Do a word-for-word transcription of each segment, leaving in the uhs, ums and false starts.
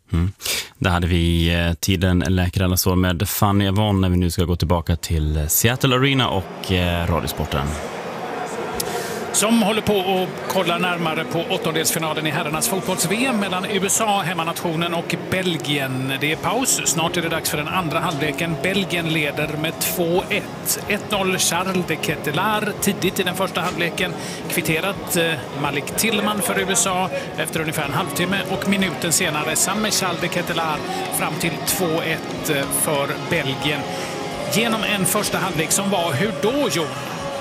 Mm. Där hade vi eh, tiden läker alla sår med Fanny Yvonne när vi nu ska gå tillbaka till Seattle Arena och eh, Radiosporten. Som håller på och kollar närmare på åttondelsfinalen i herrarnas fotbolls-V M mellan U S A, hemmanationen, och Belgien. Det är paus. Snart är det dags för den andra halvleken. Belgien leder med två ett. ett noll Charles de Ketelaere tidigt i den första halvleken. Kvitterat eh, Malik Tillman för U S A efter ungefär en halvtimme. Och minuten senare samme Charles de Ketelaere fram till två ett för Belgien. Genom en första halvlek som var hur då, Jon?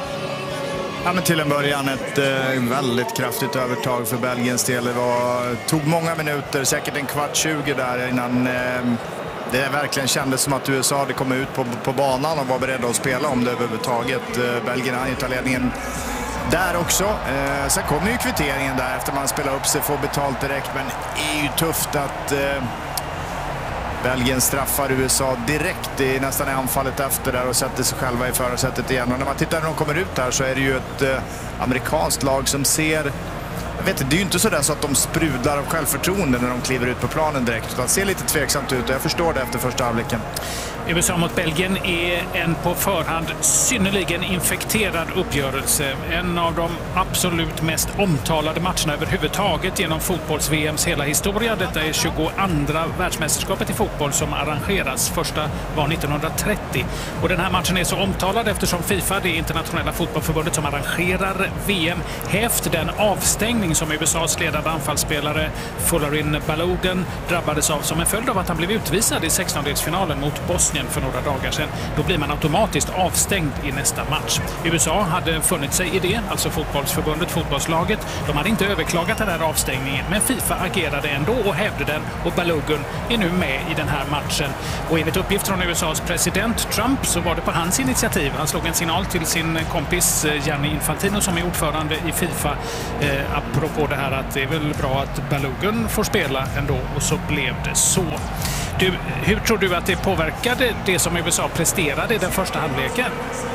Ja, men till en början ett eh, väldigt kraftigt övertag för Belgiens del. Det var, tog många minuter, säkert en kvart tjugo där innan eh, det verkligen kändes som att U S A hade kommit ut på, på banan och var beredda att spela om det överhuvudtaget. Eh, Belgien hann ju ta ledningen där också. Eh, sen kommer ju kvitteringen där efter man spelar upp sig, får betalt direkt, men det är ju tufft att... Eh, Belgien straffar U S A direkt i nästan i anfallet efter där och sätter sig själva i förarsättet igen. Och när man tittar när de kommer ut här så är det ju ett eh, amerikanskt lag som ser... Jag vet inte, det är ju inte så där så att de sprudlar av självförtroende när de kliver ut på planen direkt. Utan ser lite tveksamt ut och jag förstår det efter första halvleken. U S A mot Belgien är en på förhand synnerligen infekterad uppgörelse. En av de absolut mest omtalade matcherna överhuvudtaget genom fotbolls-V M:s hela historia. Detta är tjugoandra världsmästerskapet i fotboll som arrangeras. Första var nittonhundratrettio. Och den här matchen är så omtalad eftersom FIFA, det internationella fotbollförbundet som arrangerar V M, hävt den avstängning som U S A:s ledande anfallsspelare Folarin Balogun drabbades av som en följd av att han blev utvisad i sextondelsfinalen mot Bosnien för några dagar sedan. Då blir man automatiskt avstängd i nästa match. U S A hade funnit sig i det, alltså fotbollsförbundet, fotbollslaget. De hade inte överklagat den här avstängningen, men FIFA agerade ändå och hävde den, och Balogun är nu med i den här matchen. Och enligt uppgift från U S A:s president Trump så var det på hans initiativ. Han slog en signal till sin kompis Gianni Infantino som är ordförande i FIFA eh, apropå det här att det är väl bra att Balogun får spela ändå, och så blev det så. Du, hur tror du att det påverkade det som U S A presterade i den första halvleken?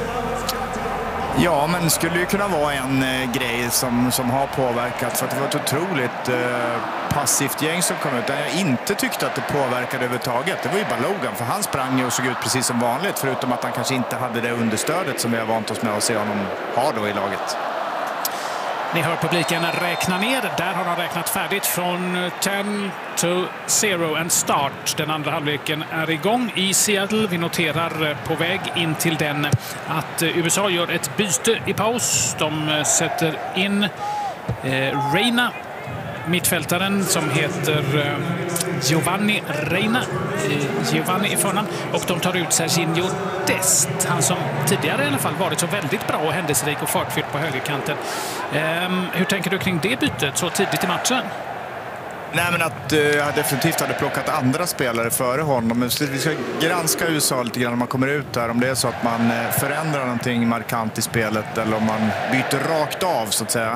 Ja, men det skulle ju kunna vara en eh, grej som, som har påverkat, för att det var ett otroligt eh, passivt gäng som kom ut. Där jag inte tyckte att det påverkade överhuvudtaget. Det var ju Balogun, för han sprang ju och såg ut precis som vanligt, förutom att han kanske inte hade det understödet som vi har vant oss med att se honom ha då i laget. Ni hör publiken räkna ner. Där har de räknat färdigt från tio to zero and start. Den andra halvleken är igång i Seattle. Vi noterar på väg in till den att U S A gör ett byte i paus. De sätter in eh, Reina, mittfältaren som heter eh, Giovanni Reina, eh, Giovanni i förnamn, och de tar ut Serginho Dest, han som tidigare i alla fall varit så väldigt bra och händelserik och fartfylld på högerkanten. Eh, hur tänker du kring det bytet så tidigt i matchen? Nej, men att uh, jag definitivt hade plockat andra spelare före honom. Men vi ska granska U S A lite grann när man kommer ut där. Om det är så att man uh, förändrar någonting markant i spelet eller om man byter rakt av så att säga.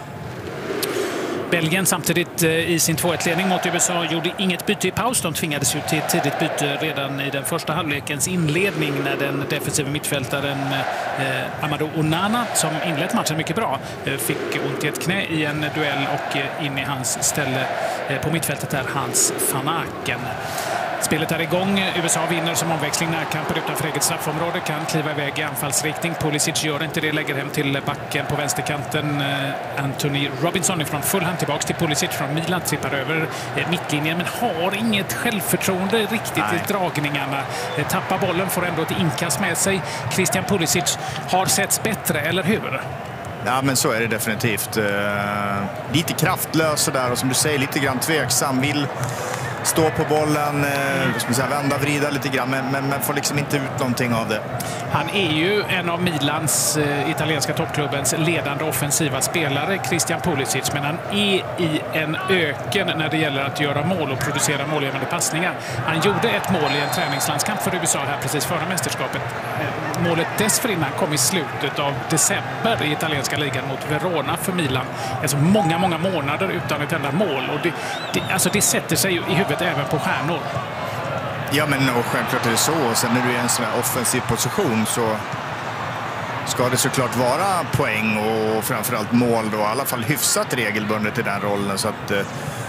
Belgien samtidigt i sin två ett-ledning mot U S A gjorde inget byte i paus. De tvingades ju till ett tidigt byte redan i den första halvlekens inledning när den defensiva mittfältaren eh, Amadou Onana, som inlett matchen mycket bra, eh, fick ont i ett knä i en duell, och eh, in i hans ställe eh, på mittfältet är Hans van Aken. Spelet är igång. U S A vinner som omväxling när kampen utanför eget straffområde kan kliva iväg i anfallsriktning. Pulisic gör inte det, lägger hem till backen på vänsterkanten. Anthony Robinson från Fulham tillbaks till Pulisic från Milan, trippar över mittlinjen men har inget självförtroende riktigt Nej. i dragningarna. Tappar bollen, får ändå ett inkast med sig. Christian Pulisic har setts bättre, eller hur? Ja, men så är det definitivt. Uh, lite kraftlös där och som du säger lite grann tveksam, vill stå på bollen, eh, ska man säga, vända, vrida lite grann, men, men, men får liksom inte ut någonting av det. Han är ju en av Milans, eh, italienska toppklubbens ledande offensiva spelare, Christian Pulisic, men han är i en öken när det gäller att göra mål och producera målgivande passningar. Han gjorde ett mål i en träningslandskamp för U S A här precis före mästerskapet. Eh, målet dessförinnan kom i slutet av december i italienska ligan mot Verona för Milan. Alltså många, många månader utan ett enda mål, och det, det, alltså det sätter sig ju i huvudet även på stjärnor. Ja, men och självklart är det så. Och sen när du är i en sån här offensiv position så ska det såklart vara poäng och framförallt mål då, i alla fall hyfsat regelbundet i den rollen. Så att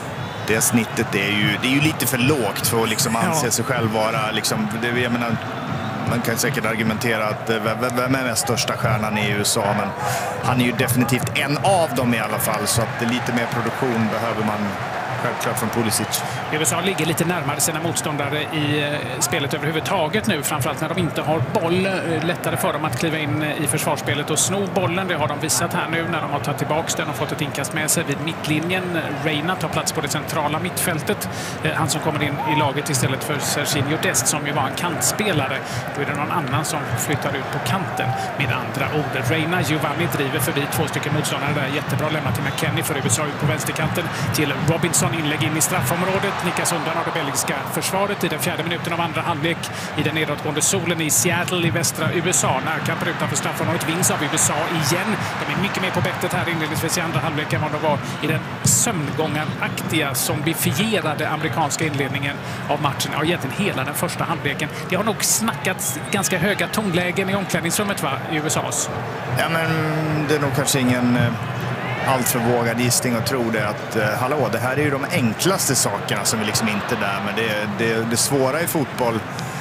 det snittet det är, ju, det är ju lite för lågt för att liksom anse ja. sig själv vara... Liksom, det, jag menar, man kan säkert argumentera att vem är den största stjärnan i U S A, men han är ju definitivt en av dem i alla fall, så att lite mer produktion behöver man självklart från Pulisic. U S A ligger lite närmare sina motståndare i spelet överhuvudtaget nu, framförallt när de inte har boll. Lättare för dem att kliva in i försvarsspelet och sno bollen. Det har de visat här nu när de har tagit tillbaka den och fått ett inkast med sig vid mittlinjen. Reina tar plats på det centrala mittfältet. Han som kommer in i laget istället för Serginho Dest som ju var en kantspelare. Då är det någon annan som flyttar ut på kanten med andra ord. Reina, Giovanni driver förbi två stycken motståndare där. Jättebra lämnat till McKennie för U S A ut på vänsterkanten till Robinson. Inlägg in i straffområdet. Nickas undan av det belgiska försvaret i den fjärde minuten av andra halvlek i den nedåtgående solen i Seattle i västra U S A. Närkamper utanför straffområdet vinns av U S A igen. De är mycket mer på bettet här inledningsvis i andra halvlek än vad de var i den sömngångaraktiga, zombifierade amerikanska inledningen av matchen. Ja, egentligen hela den första halvleken. Det har nog snackats ganska höga tonlägen i omklädningsrummet, va, i U S A:s. Ja, men det är nog kanske ingen... allt för vågad gissning och tro det att eh, hallå, det här är ju de enklaste sakerna som vi liksom inte är där, men det, det, det svåra i fotboll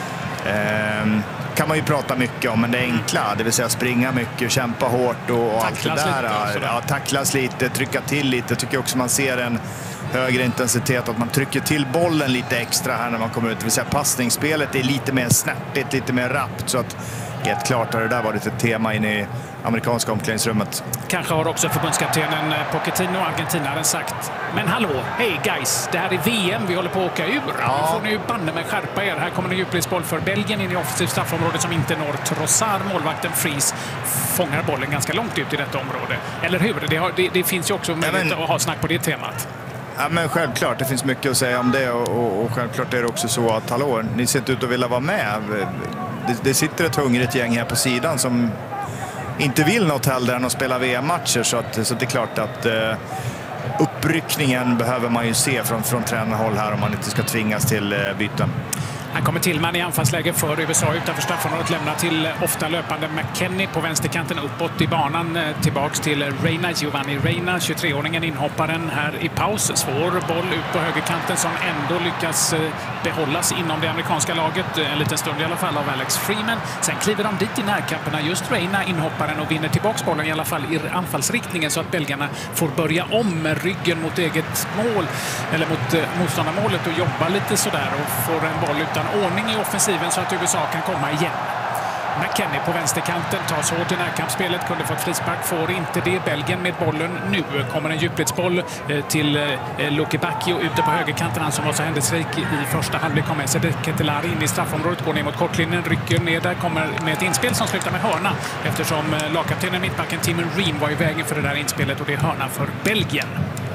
eh, kan man ju prata mycket om, men det enkla, det vill säga springa mycket, kämpa hårt och, och allt det där. Lite, ja, tacklas lite, trycka till lite. Jag tycker också man ser en högre intensitet, att man trycker till bollen lite extra här när man kommer ut. Det vill säga passningsspelet är lite mer snärtigt, lite mer rappt, så att helt klart har det där varit ett tema in i amerikanska omklädningsrummet. Kanske har också förbundskaptenen Pochettino, argentinaren, sagt: men hallå, hej guys, det här är V M, vi håller på att åka ur. Ja. Nu får ni ju banne med skärpa er. Här kommer en djupledsboll för Belgien in i offensivt straffområde som inte når Trossard. Målvakten Fries fångar bollen ganska långt ut i detta område. Eller hur? Det, har, det, det finns ju också möjlighet ja, men... att ha snack på det temat. Ja, men självklart, det finns mycket att säga om det och, och, och självklart är det också så att hallå, ni ser inte ut att vilja vara med. Det, det sitter ett hungrigt gäng här på sidan som inte vill något hellre än att spela V M-matcher, så, att, så det är klart att eh, uppryckningen behöver man ju se från, från tränarhåll här om man inte ska tvingas till eh, byten. Han kommer till man i anfallsläge för U S A utanför straffområdet, lämnar till ofta löpande McKennie på vänsterkanten uppåt i banan, tillbaks till Reina, Giovanni Reina, tjugotre-åringen, inhopparen här i paus. Svår boll ut på högerkanten som ändå lyckas behållas inom det amerikanska laget, en liten stund i alla fall, av Alex Freeman. Sen kliver de dit i närkamperna, just Reina, inhopparen, och vinner tillbaks bollen i alla fall i anfallsriktningen, så att belgarna får börja om med ryggen mot eget mål, eller mot motståndarmålet, och jobba lite sådär och får en boll utan ordning i offensiven så att U S A kan komma igen. McKennie på vänsterkanten tas hårt i närkampsspelet, kunde fått frispark, får inte det. Belgien med bollen. Nu kommer en djupledsboll till Luke Bacchio ute på högerkanten. Han som var så händelserik i första halvlek kommer sig Ketelari in i straffområdet, går ner mot kortlinjen, rycker ner där, kommer med ett inspel som slutar med hörna, eftersom lagkaptenen mittbacken Tim Ream var i vägen för det där inspelet, och det är hörna för Belgien.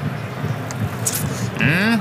Mm.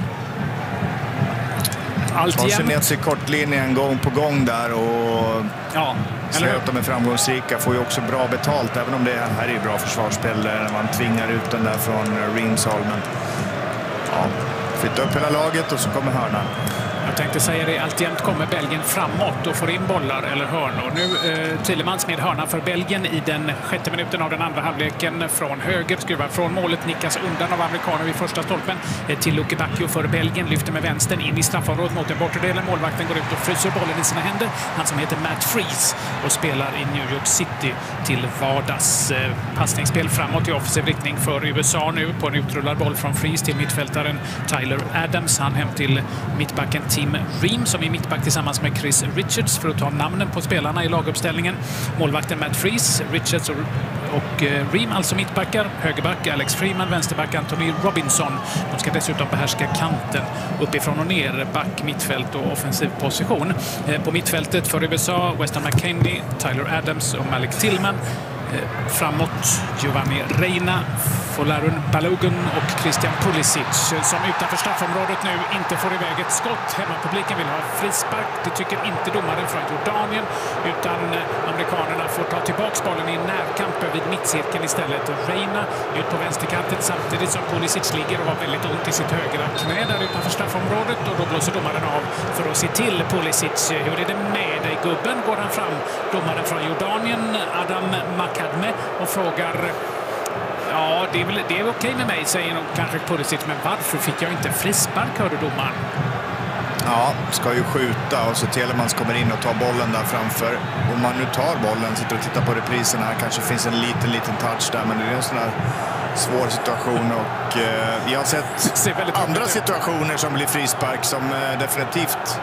Alltid tar sig ner till kortlinjen gång på gång där och ja, ser att de är framgångsrika, får ju också bra betalt, även om det här är bra försvarsspel när man tvingar ut den där från Reams håll. Men ja, flytta upp hela laget och så kommer hörnan. Jag tänkte säga det, alltjämt kommer Belgien framåt och får in bollar eller hörnor. Nu eh, Thielemans med hörna för Belgien i den sjätte minuten av den andra halvleken. Från höger, skruvar från målet, nickas undan av amerikaner vid första stolpen. Eh, till Luke Bacchio för Belgien, lyfter med vänstern in i straffområdet mot den bortre delen. Målvakten går ut och fryser bollen i sina händer. Han som heter Matt Freese och spelar i New York City till vardags. Eh, passningsspel framåt i offensiv riktning för U S A nu på en utrullad boll från Freese till mittfältaren Tyler Adams. Han hem till mittbacken Tim Ream som är mittback tillsammans med Chris Richards, för att ta namnen på spelarna i laguppställningen. Målvakten Matt Freese, Richards och, och eh, Ream alltså mittbackar. Högerback Alex Freeman, vänsterback Anthony Robinson. De ska dessutom behärska kanten uppifrån och ner, back, mittfält och offensiv position. Eh, på mittfältet för U S A, Weston McKennie, Tyler Adams och Malik Tillman. Eh, framåt Giovanni Reina, Folarun Balogun och Christian Pulisic som utanför straffområdet nu inte får iväg ett skott. Hemmapubliken vill ha frispark. Det tycker inte domaren från Jordanien, utan amerikanerna får ta tillbaka bollen i närkampen vid mittcirkeln istället. Reina ut på vänsterkanten samtidigt som Pulisic ligger och har väldigt ont i sitt högra knä där utanför straffområdet, och då blåser domaren av för att se till Pulisic. Hur är det med dig, gubben? Går han fram, domaren från Jordanien, Adam Makadme, och frågar: Ja, det är, väl, det är okej med mig, säger nog kanske Pulisic, men varför fick jag inte frispark, hörde domaren? Ja, ska ju skjuta och så Telemans kommer in och tar bollen där framför. Om man nu tar bollen, sitter och tittar på reprisen här, kanske finns en liten, liten touch där, men det är en sån här svår situation och eh, vi har sett andra situationer som blir frispark som eh, definitivt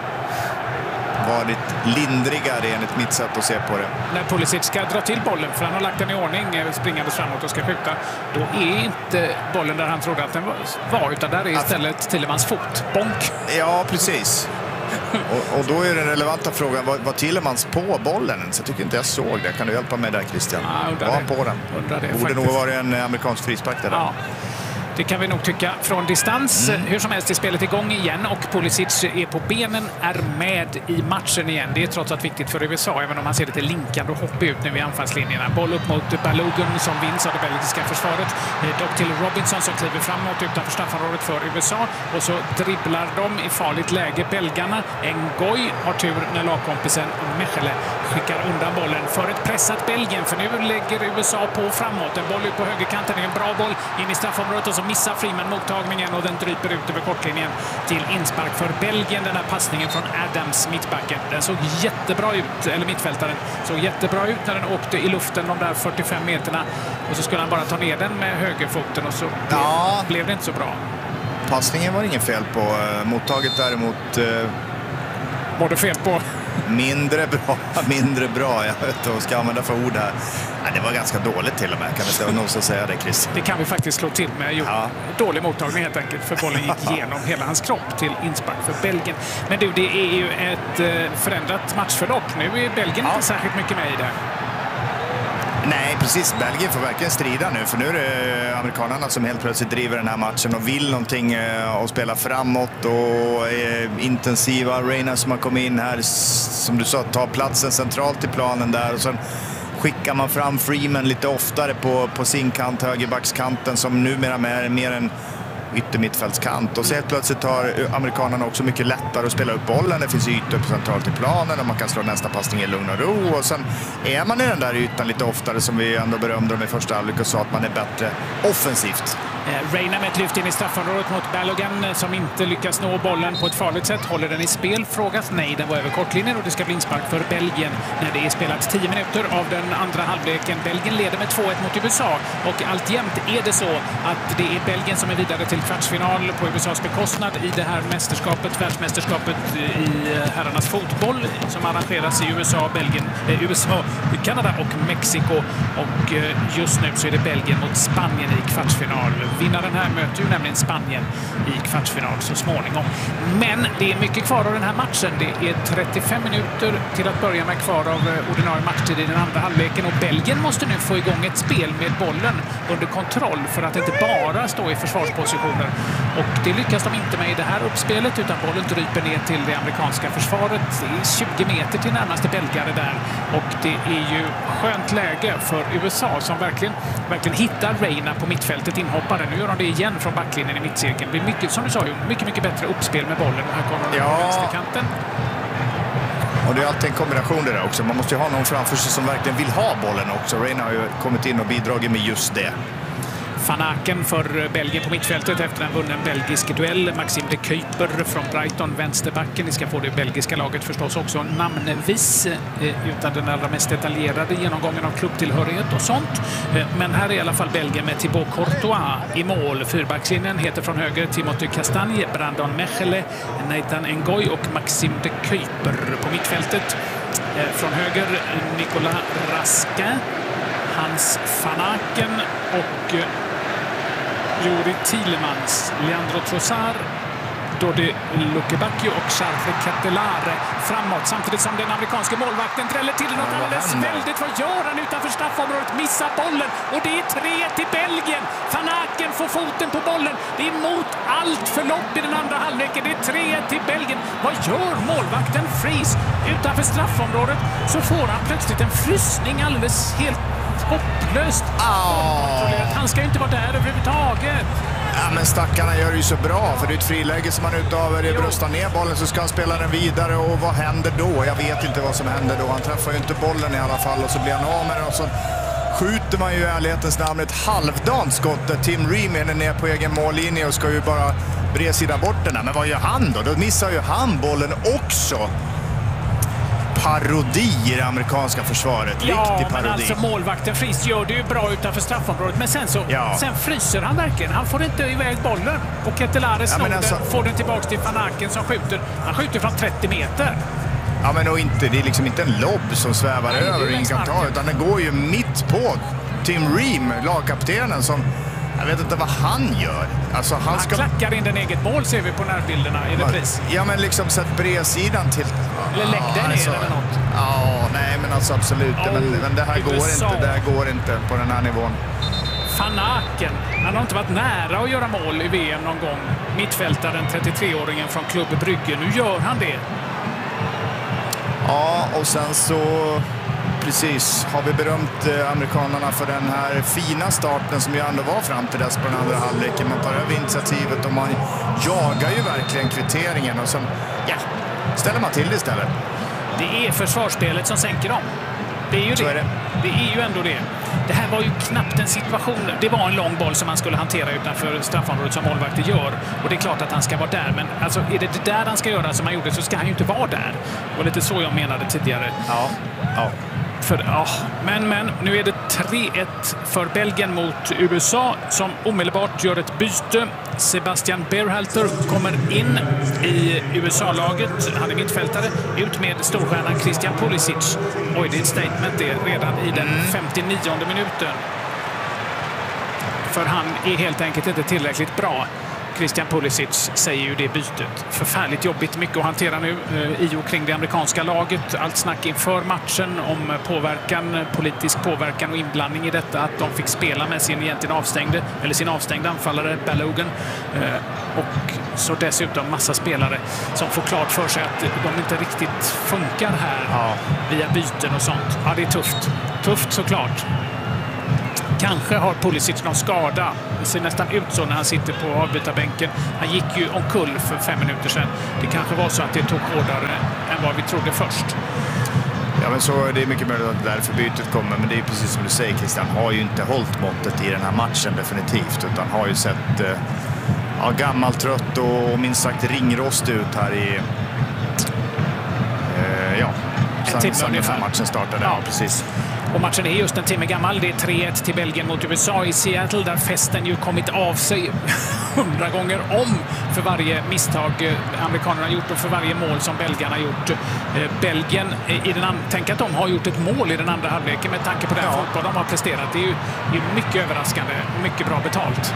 varit lindrigare enligt mitt sätt att se på det. När Pulisic ska dra till bollen, för han har lagt den i ordning springande framåt och ska skjuta, då är inte bollen där han trodde att den var, utan där är istället Tillemans fot. Bonk! Ja, precis. Och, och då är den relevanta frågan, var, var Tillemans på bollen? Så jag tycker inte jag såg det. Kan du hjälpa mig där, Christian? Ja, var han på den? Det borde nog vara en amerikansk frispark där. Ja. Det kan vi nog tycka från distans. Mm. Hur som helst är spelet igång igen och Pulisic är på benen, är med i matchen igen. Det är trots allt viktigt för U S A, även om man ser lite linkande och hopp ut nu i anfallslinjerna. Boll upp mot Balogun som vinns av det belgiska försvaret. Dock till Robinson som kliver framåt utanför straffområdet för U S A. Och så dribblar de i farligt läge belgarna. Ngoy har tur när lagkompisen Mechele skickar undan bollen för ett pressat Belgien. För nu lägger U S A på framåt. En boll ut på högerkanten är en bra boll in i straffområdet och så missar Freeman mottagningen och den dryper ut över kortlinjen till inspark för Belgien. Den här passningen från Adams, mittbacken. Den såg jättebra ut, eller mittfältaren såg jättebra ut när den åkte i luften de där fyrtiofem meterna. Och så skulle han bara ta ner den med högerfoten och så ja. blev, blev det inte så bra. Passningen var ingen fel på. Mottaget däremot... Eh... Var det fel på? Mindre bra, mindre bra. Jag vet inte vad jag ska använda för ord här. Ja, det var ganska dåligt till och med, kan vi nog så säga det, Chris. Det kan vi faktiskt slå till med. Jo, ja. Dålig mottagning helt enkelt, för bollen gick igenom hela hans kropp till inspark för Belgien. Men du, det är ju ett förändrat matchförlopp. Nu är Belgien ja. inte särskilt mycket med i det. Nej, precis. Belgien får verkligen strida nu, för nu är det amerikanerna som helt plötsligt driver den här matchen och vill någonting och spela framåt och är intensiva. Reina som har kommit in här, som du sa, tar platsen centralt i planen där och sen skickar man fram Freeman lite oftare på, på sin kant, högerbackskanten, som numera är mer en yttermittfältskant. Och så helt plötsligt har amerikanerna också mycket lättare att spela upp bollen. Det finns ytor på centralt i planen och man kan slå nästa passning i lugn och ro. Och sen är man i den där ytan lite oftare, som vi ändå berömde om i första halvlek och sa att man är bättre offensivt. Reina med ett lyft in i straffområdet mot Balogun som inte lyckas nå bollen på ett farligt sätt. Håller den i spel? Frågas nej, den var över kortlinjen och det ska bli inspark för Belgien när det är spelat tio minuter av den andra halvleken. Belgien leder med två ett mot U S A och alltjämt är det så att det är Belgien som är vidare till kvartsfinal på U S As bekostnad i det här mästerskapet, världsmästerskapet i herrarnas fotboll som arrangeras i U S A, Belgien, eh, U S A, Kanada och Mexiko. Och eh, just nu så är det Belgien mot Spanien i kvartsfinal. Vinnaren här möter ju nämligen Spanien i kvartsfinal så småningom. Men det är mycket kvar av den här matchen. Det är trettiofem minuter till att börja med kvar av ordinarie matchtid i den andra halvleken. Och Belgien måste nu få igång ett spel med bollen under kontroll för att inte bara stå i försvarspositioner. Och det lyckas de inte med i det här uppspelet, utan bollen dryper ner till det amerikanska försvaret. Det är tjugo meter till närmaste belgare där. Och det är ju skönt läge för U S A som verkligen, verkligen hittar Reina på mittfältet, inhoppare. Nu gör de det igen från backlinjen i mittcirkeln. Det blir mycket, som du sa, mycket, mycket bättre uppspel med bollen. Och här kommer de ja. på vänsterkanten. Och det är alltid en kombination det där också. Man måste ju ha någon framför sig som verkligen vill ha bollen också. Reina har ju kommit in och bidragit med just det. Van Aken för Belgien på mittfältet efter en vunnen belgisk duell. Maxime de Kuyper från Brighton, vänsterbacken. Ni ska få det belgiska laget förstås också namnvis, utan den allra mest detaljerade genomgången av klubbtillhörighet och sånt. Men här är i alla fall Belgien med Thibaut Courtois i mål. Fyrbackslinjen heter från höger Timothy Castagne, Brandon Mechele, Nathan Ngoy och Maxime de Kuyper på mittfältet. Från höger Nicolas Raskin, Hans Van Aken och Juri Tillemans, Leandro Trossard, Dodi Lukebakio och Charles Catelare framåt, samtidigt som den amerikanska målvakten dräller till något alldeles väldigt. Vad gör han utanför straffområdet? Missar bollen och det är tre till Belgien. Van Aken får foten på bollen. Det är mot allt förlopp i den andra halvleken. Det är tre till Belgien. Vad gör målvakten Fries? Utanför straffområdet så får han plötsligt en frysning alldeles helt hopplöst. Oh. Han ska ju inte vara där överhuvudtaget. Ja, men stackarna gör det ju så bra, för det är ett friläge som han utöver bröstar ner bollen, så ska han spela den vidare, och vad händer då? Jag vet inte vad som händer då. Han träffar ju inte bollen i alla fall och så blir han av med den och så skjuter man ju i ärlighetens namn ett halvdant skott där Tim Ream är ner på egen mållinje och ska ju bara bredsida bort den här. Men vad gör han då? Då missar ju han bollen också. Parodi i det amerikanska försvaret. Ja, Riktig parodi. Men alltså målvakten Fries gör det ju bra utanför straffområdet. Men sen så ja. sen fryser han verkligen. Han får inte iväg bollen. Och Ketelare slår ja, alltså, den, får den tillbaka till Van Aken som skjuter. Han skjuter från trettio meter. Ja, men och inte, det är liksom inte en lobb som svävar Nej, över och ingen kan ta, utan den går ju mitt på Tim Ream, lagkaptenen, som jag vet inte vad han gör. Alltså, han, han ska... klackar in den eget mål, ser vi på närbilderna i repris. Ja, men liksom sett bredsidan till... Eller lägg den alltså, ner eller något. Ja, nej men alltså absolut. Oh, men, men det här går inte, det här går inte på den här nivån. Van Aken, han har inte varit nära att göra mål i V M någon gång. Mittfältaren, trettiotre-åringen från Klubb Brygge. Nu gör han det. Ja, och sen så... Precis, har vi berömt eh, amerikanerna för den här fina starten som ju ändå var fram till dess på den andra halvleken. Man tar över initiativet och man jagar ju verkligen kvitteringen och sen, ja, ställer man till det istället. Det är försvarsspelet som sänker dem. Det är ju det. Är det. Det är ju ändå det. Det här var ju knappt en situation. Det var en lång boll som man skulle hantera utanför straffområdet som målvakter gör. Och det är klart att han ska vara där. Men alltså, är det det där han ska göra som han gjorde så ska han ju inte vara där. Det var lite så jag menade tidigare. Ja, ja. För, ja, men, men nu är det tre ett för Belgien mot U S A som omedelbart gör ett byte. Sebastian Berhalter kommer in i U S A-laget. Han är mittfältare. Ut med storstjärnan Christian Pulisic. Oj, det är ett statement det redan i den femtionionde minuten. För han är helt enkelt inte tillräckligt bra. Christian Pulisic säger ju det bytet. Förfärligt jobbigt, mycket att hantera nu eh, i och kring det amerikanska laget. Allt snack inför matchen om påverkan, politisk påverkan och inblandning i detta. Att de fick spela med sin egentligen avstängde, eller sin avstängda anfallare Balogun. Eh, och så dessutom massa spelare som får klart för sig att de inte riktigt funkar här ja. via byten och sånt. Ja, det är tufft. Tufft såklart. Kanske har Pulisic någon skada. Det ser nästan ut så när han sitter på avbytarbänken. Han gick ju omkull för fem minuter sedan. Det kanske var så att det tog hårdare än vad vi trodde först. Ja, men så är det mycket möjligt att därför bytet kommer. Men det är precis som du säger, Christian. Har ju inte hållit måttet i den här matchen definitivt. Utan har ju sett eh, ja, gammal, trött och minst sagt ringrost ut här i... Eh, ja, sen, sen den här matchen startade. Ja, precis. Och matchen är just en timme gammal. Det är tre ett till Belgien mot U S A i Seattle där festen ju kommit av sig hundra gånger om för varje misstag amerikanerna har gjort och för varje mål som belgarna har gjort. Belgien, i den tänk att de har gjort ett mål i den andra halvleken med tanke på den ja. fotboll de har presterat. Det är ju det är mycket överraskande, mycket bra betalt.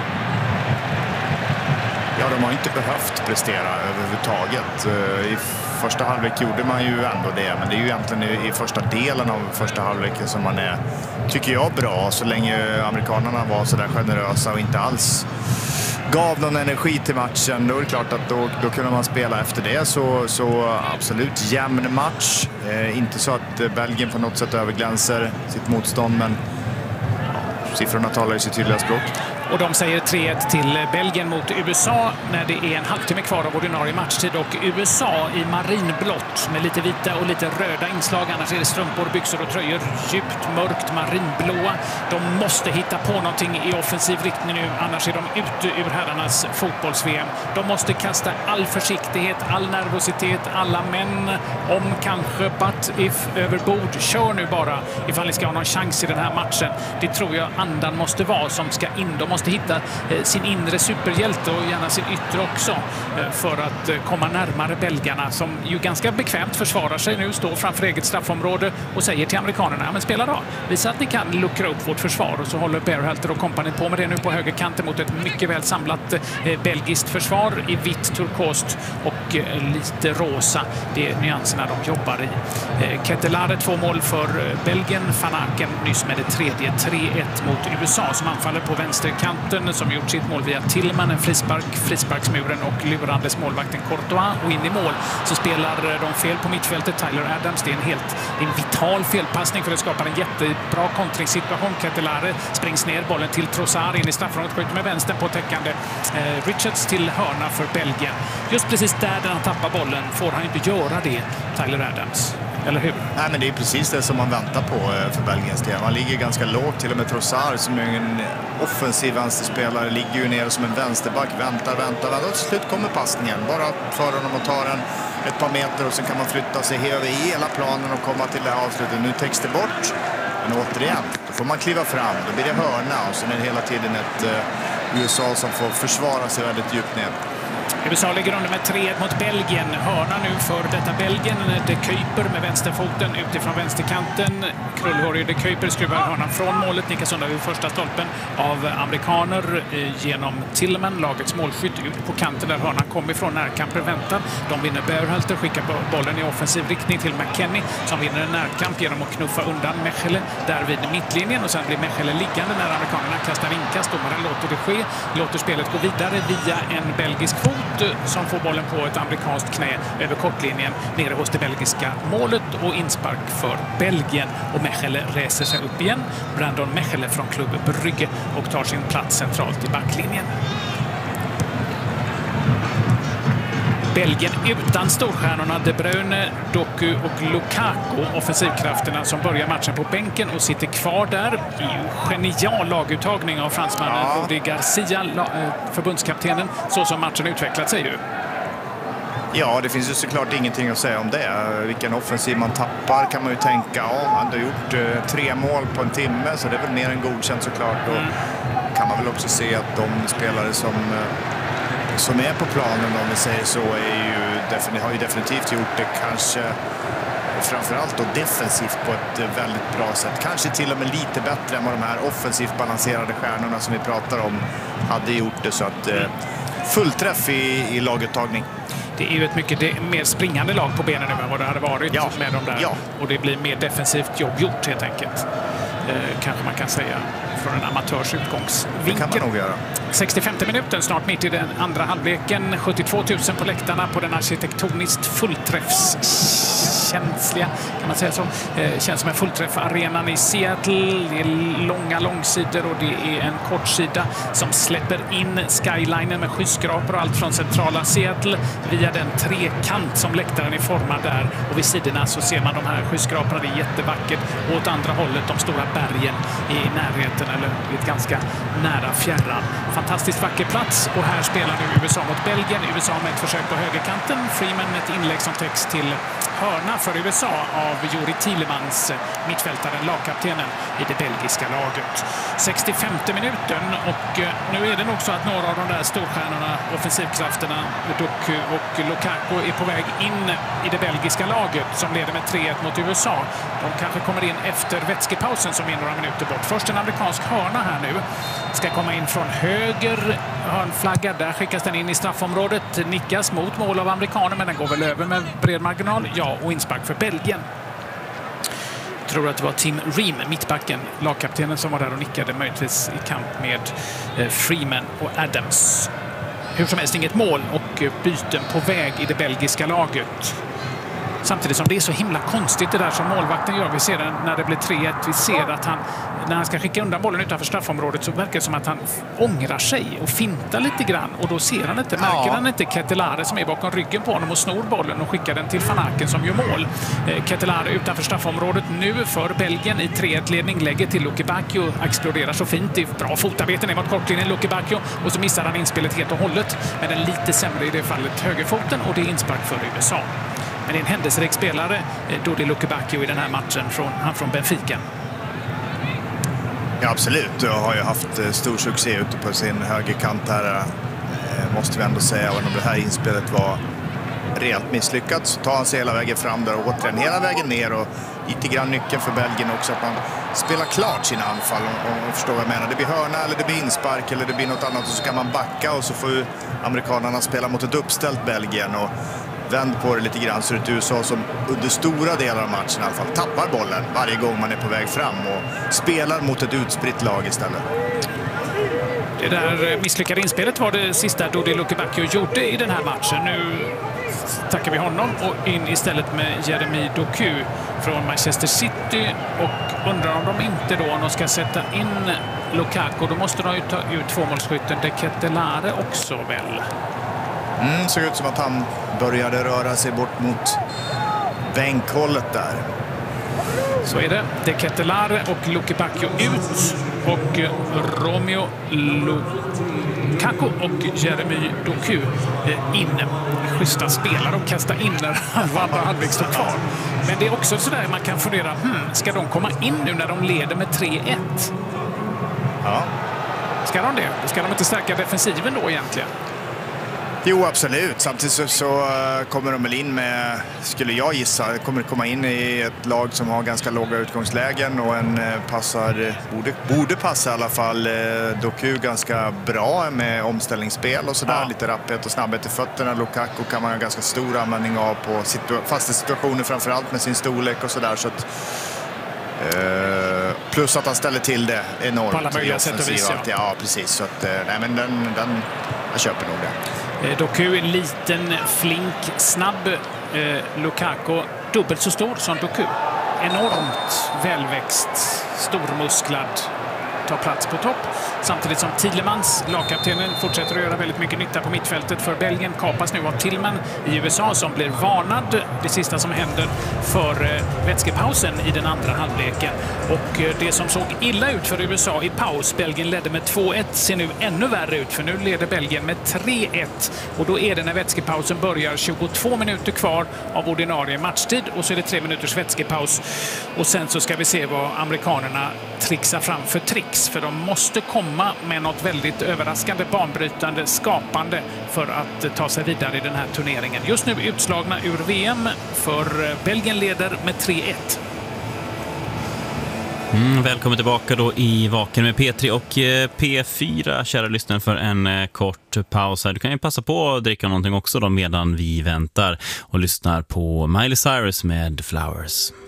Ja, de har inte behövt prestera överhuvudtaget. I första halvlek gjorde man ju ändå det, men det är ju egentligen i första delen av första halvleken som man är, tycker jag, bra. Så länge amerikanerna var så där generösa och inte alls gav någon energi till matchen, då är det klart att då, då kunde man spela efter det. Så, så absolut jämn match. Eh, inte så att Belgien på något sätt överglänser sitt motstånd, men ja, siffrorna talar ju sitt tydliga språk. Och de säger tre ett till Belgien mot U S A när det är en halvtimme kvar av ordinarie matchtid. Och U S A i marinblått med lite vita och lite röda inslag. Annars är det strumpor, byxor och tröjor. Djupt mörkt marinblåa. De måste hitta på någonting i offensiv riktning nu. Annars är de ute ur herrarnas fotbolls-V M. De måste kasta all försiktighet, all nervositet, alla män. Om kanske but if överbord. Kör nu bara ifall ni ska ha någon chans i den här matchen. Det tror jag andan måste vara som ska in. De måste hitta eh, sin inre superhjälte och gärna sin yttre också eh, för att eh, komma närmare belgarna som ju ganska bekvämt försvarar sig nu, står framför eget straffområde och säger till amerikanerna, ja men spela då. Visa att ni kan luckra upp vårt försvar. Och så håller Berhalter och kompani på med det nu på högerkanten mot ett mycket väl samlat eh, belgiskt försvar i vitt, turkost och eh, lite rosa. Det är nyanserna de jobbar i. Eh, Ketelare två mål för eh, Belgien. Van Aken nyss med det tredje tre ett mot U S A som anfaller på vänster kanten som gjort sitt mål via Tillman, en frispark, frisparksmuren och lurandes målvakten Courtois. Och in i mål så spelar de fel på mittfältet. Tyler Adams, det är en helt en vital felpassning för att skapa en jättebra kontringssituation. Ketelare springs ner, bollen till Trossard in i straffområdet, skjuter med vänstern på täckande. Eh, Richards till hörna för Belgien. Just precis där världen han tappar bollen får han inte göra det, Tyler Adams. Eller hur? Nej, men det är precis det som man väntar på för Belgiens del. Man ligger ganska lågt, till och med Trossard som är en offensiv vänsterspelare ligger ju ner som en vänsterback, väntar, väntar, väntar och till slut kommer passningen. Bara för honom och tar den ett par meter och sen kan man flytta sig över hela planen och komma till det här avslutet. Nu täcks det bort, men återigen, då får man kliva fram, då blir det hörna och sen är det hela tiden ett uh, U S A som får försvara sig väldigt djupt ner. U S A ligger under med tre ett mot Belgien. Hörna nu för detta Belgien. De Kuyper med vänsterfoten utifrån vänsterkanten. Krullhårig De Kuyper skruvar hörnan från målet. Nickas undan vid första stolpen av amerikaner genom Tillman, lagets målskytt, ut på kanten där hörnan kommer ifrån. Närkamper väntar. De vinner Berhalter, skickar bollen i offensiv riktning till McKennie som vinner en närkamp genom att knuffa undan Mechele där vid mittlinjen. Och sen blir Mechele liggande när amerikanerna kastar inkast. Domaren låter det ske. Låter spelet gå vidare via en belgisk fot som får bollen på ett amerikanskt knä över kortlinjen nere hos det belgiska målet och inspark för Belgien. Och Mechele reser sig upp igen. Brandon Mechele från Club Brugge och tar sin plats centralt i backlinjen. Belgien utan storstjärnorna De Bruyne, Doku och Lukaku. Offensivkrafterna som börjar matchen på bänken och sitter kvar där. Det är ju genial laguttagning av fransmannen ja. Rudi Garcia, förbundskaptenen, så som matchen utvecklat sig ju. Ja, det finns ju såklart ingenting att säga om det. Vilken offensiv man tappar kan man ju tänka. Ja, han har gjort eh, tre mål på en timme så det är väl mer än godkänt såklart. Och mm. kan man väl också se att de spelare som... Eh, som är på planen, om vi säger så, är ju, har ju definitivt gjort det kanske framförallt då defensivt på ett väldigt bra sätt. Kanske till och med lite bättre än vad de här offensivt balanserade stjärnorna som vi pratar om hade gjort det. Så att eh, fullträff i, i laguttagning. Det är ju ett mycket mer springande lag på benen nu än vad det hade varit ja. med de där. Ja. Och det blir mer defensivt jobb gjort helt enkelt. Eh, kanske man kan säga från en amatörs utgångsvinkel. Det kan man nog göra. sextiofemte minuten, snart mitt i den andra halvleken. sjuttiotvå tusen på läktarna på den arkitektoniskt fullträffskänsliga, kan man säga så. Eh, känns som en fullträffarenan i Seattle. Det är långa långsidor och det är en kortsida som släpper in skylinen med skyskrapor och allt från centrala Seattle via den trekant som läktaren är formad där. Och vid sidorna så ser man de här skyskraporna. Det är jättevackert. Och åt andra hållet de stora bergen i närheten eller ett ganska nära fjärran. Fantastiskt vacker plats och här spelar nu U S A mot Belgien. U S A med ett försök på högerkanten. Freeman med ett inlägg som täcks till hörna för U S A av Juri Tielemans, mittfältaren, lagkaptenen i det belgiska laget. sextiofemte minuten och nu är det nog så att några av de där storstjärnorna, offensivkrafterna, Doku och Lukaku är på väg in i det belgiska laget som leder med tre ett mot U S A. De kanske kommer in efter vätskepausen som är några minuter bort. Först en amerikansk hörna här nu. Ska komma in från höger hörnflagga. Där skickas den in i straffområdet. Nickas mot mål av amerikaner men den går väl över med bred marginal. Ja, och inspark för Belgien. Jag tror att det var Tim Ream, mittbacken, lagkaptenen, som var där och nickade, möjligtvis i kamp med Freeman och Adams. Hur som helst inget mål och byten på väg i det belgiska laget. Samtidigt som det är så himla konstigt det där som målvakten gör. Vi ser det när det blir tre ett. Vi ser att han, när han ska skicka undan bollen utanför straffområdet så verkar det som att han ångrar sig och fintar lite grann. Och då ser han inte, märker ja. han inte Ketelare som är bakom ryggen på honom och snor bollen och skickar den till Van Aken som gör mål. Eh, Ketelare utanför straffområdet nu för Belgien i tre ett-ledning. Lägger till Luke Bacchio, exploderar så fint. Det är bra fotarbete ner mot kortlinjen Luke Bacchio och så missar han inspelet helt och hållet. Men den lite sämre i det fallet högerfoten och det är inspark för U S A. Men det är en händelserik spelare, Dodi Luke Bacchio, i den här matchen, från, han från Benfica. Ja, absolut. Jag har ju haft stor succé ute på sin högerkant här, måste vi ändå säga. Och om det här inspelet var rejält misslyckat så tar han sig hela vägen fram där och återigen hela vägen ner. Och lite grann nyckeln för Belgien också att man spelar klart sina anfall, om man förstår vad jag menar. Det blir hörna eller det blir inspark eller det blir något annat och så kan man backa och så får ju amerikanerna spela mot ett uppställt Belgien. Och vänd på det lite grann så det är U S A som under stora delar av matchen i alla fall tappar bollen varje gång man är på väg fram och spelar mot ett utspritt lag istället. Det där misslyckade inspelet var det sista Dodi Luke Bacchio gjorde i den här matchen. Nu tackar vi honom och in istället med Jeremy Doku från Manchester City och undrar om de inte då, om de ska sätta in Lukaku, då måste de ju ta ut tvåmålsskytten De Ketelare också väl. Mm, såg ut som att han började röra sig bort mot bänkhållet där. Så är det. De Ketelaere och Lucky Bacchio ut och Romeo Lukaku och Jeremy Doku in. Schyssta spelare och kasta in när halva andra halvlek står kvar. Men det är också sådär man kan fundera, hmm, ska de komma in nu när de leder med tre ett? Ja. Ska de det? Ska de inte stärka defensiven då egentligen? Jo, absolut. Samtidigt så, så kommer de väl in med, skulle jag gissa, kommer komma in i ett lag som har ganska låga utgångslägen och en passar, borde, borde passa i alla fall Doku ganska bra med omställningsspel och sådär. Ja. Lite rapphet och snabbhet i fötterna. Lukaku kan man ha ganska stor användning av på situa- fasta situationer, framförallt med sin storlek och sådär. Så att, eh, plus att han ställer till det enormt. På alla möjliga sätt och vis, ja. Ja, precis. Så att, nej, men den, den, jag köper nog det. Doku en liten, flink, snabb eh, Lukaku. Dubbelt så stor som Doku. Enormt välväxt, stormusklad. Tar plats på topp. Samtidigt som Tielemans, lagkaptenen, fortsätter att göra väldigt mycket nytta på mittfältet för Belgien. Kapas nu av Tillman i U S A som blir varnad. Det sista som händer för eh, vätskepausen i den andra halvleken. Och eh, det som såg illa ut för U S A i paus, Belgien ledde med två ett, ser nu ännu värre ut. För nu leder Belgien med tre ett. Och då är det när vätskepausen börjar tjugotvå minuter kvar av ordinarie matchtid. Och så är det tre minuters vätskepaus. Och sen så ska vi se vad amerikanerna trixar fram för tricks. För de måste komma med något väldigt överraskande, banbrytande, skapande för att ta sig vidare i den här turneringen. Just nu utslagna ur V M, för Belgien leder med tre ett. Mm, välkommen tillbaka då i Vaken med P tre och P fyra, kära lyssnare, för en kort paus här. Du kan ju passa på att dricka någonting också då medan vi väntar och lyssnar på Miley Cyrus med Flowers.